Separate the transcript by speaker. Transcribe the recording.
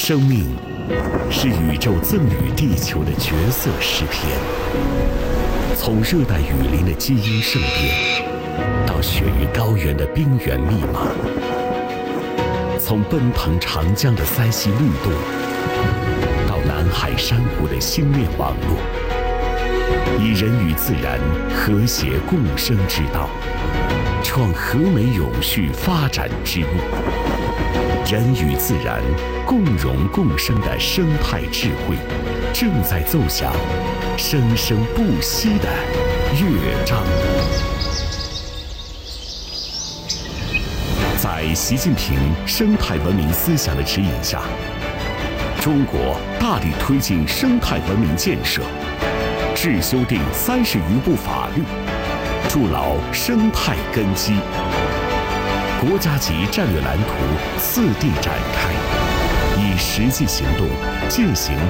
Speaker 1: 生命是宇宙赠予地球的绝色诗篇，从热带雨林的基因盛变，到雪域高原的冰原密码，从奔腾长江的塞溪律动，到南海珊瑚的星链网络，以人与自然和谐共生之道，创和美永续发展之路。人与自然共荣共生的生态智慧，正在奏响生生不息的乐章。在习近平生态文明思想的指引下，中国大力推进生态文明建设，制修订30余部法律，筑牢生态根基。国家级战略蓝图次第展开，以实际行动践行